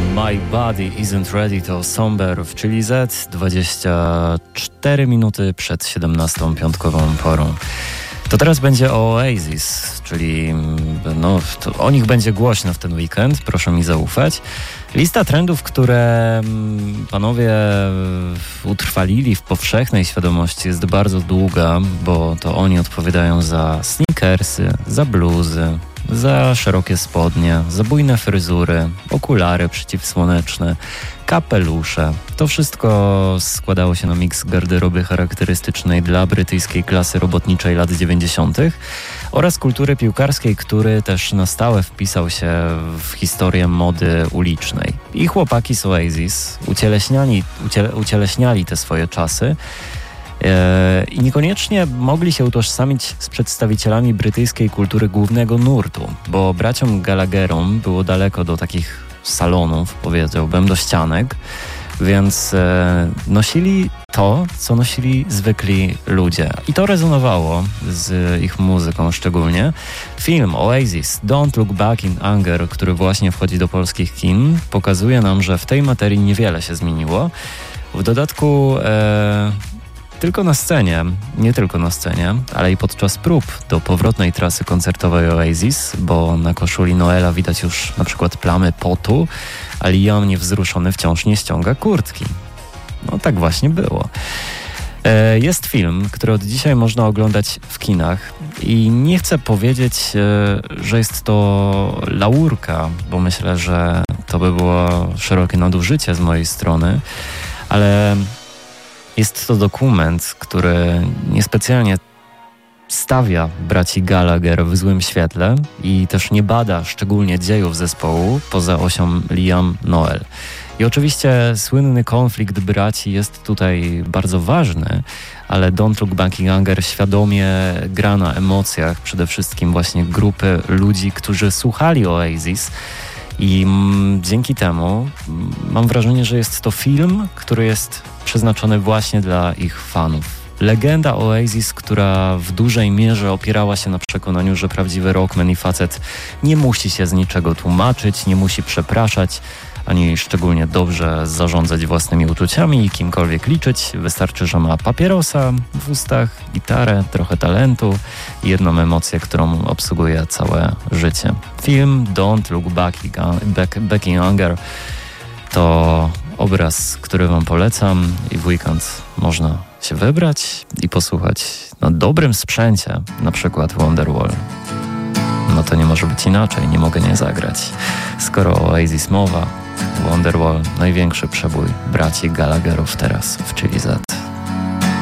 My Body Isn't Ready to Somber w Chili Z, 24 minuty przed 17 piątkową porą. To teraz będzie o Oasis, czyli o nich będzie głośno w ten weekend, proszę mi zaufać. Lista trendów, które panowie utrwalili w powszechnej świadomości jest bardzo długa, bo to oni odpowiadają za sneakersy, za bluzy, za szerokie spodnie, za bujne fryzury, okulary przeciwsłoneczne, kapelusze. To wszystko składało się na miks garderoby charakterystycznej dla brytyjskiej klasy robotniczej lat 90. oraz kultury piłkarskiej, który też na stałe wpisał się w historię mody ulicznej. I chłopaki z Oasis ucieleśniali te swoje czasy i niekoniecznie mogli się utożsamić z przedstawicielami brytyjskiej kultury głównego nurtu, bo braciom Gallagherom było daleko do takich salonów, powiedziałbym, do ścianek, więc nosili to, co nosili zwykli ludzie. I to rezonowało z ich muzyką szczególnie. Film Oasis Don't Look Back in Anger, który właśnie wchodzi do polskich kin, pokazuje nam, że w tej materii niewiele się zmieniło. W dodatku nie tylko na scenie, ale i podczas prób do powrotnej trasy koncertowej Oasis, bo na koszuli Noela widać już na przykład plamy potu, a Liam niewzruszony wciąż nie ściąga kurtki. No tak właśnie było. Jest film, który od dzisiaj można oglądać w kinach i nie chcę powiedzieć, że jest to laurka, bo myślę, że to by było szerokie nadużycie z mojej strony, ale jest to dokument, który niespecjalnie stawia braci Gallagher w złym świetle i też nie bada szczególnie dziejów zespołu poza osią Liam-Noel. I oczywiście słynny konflikt braci jest tutaj bardzo ważny, ale Don't Look Back in Anger świadomie gra na emocjach przede wszystkim właśnie grupy ludzi, którzy słuchali Oasis. I dzięki temu mam wrażenie, że jest to film, który jest przeznaczony właśnie dla ich fanów. Legenda Oasis, która w dużej mierze opierała się na przekonaniu, że prawdziwy rockman i facet nie musi się z niczego tłumaczyć, nie musi przepraszać, ani szczególnie dobrze zarządzać własnymi uczuciami i kimkolwiek liczyć. Wystarczy, że ma papierosa w ustach, gitarę, trochę talentu i jedną emocję, którą obsługuje całe życie. Film Don't Look Back in Anger to obraz, który wam polecam i w weekend można się wybrać i posłuchać na dobrym sprzęcie, na przykład Wonderwall. No to nie może być inaczej, nie mogę nie zagrać. Skoro o Oasis mowa, Wonderwall, największy przebój braci Gallagherów teraz w Chili Z.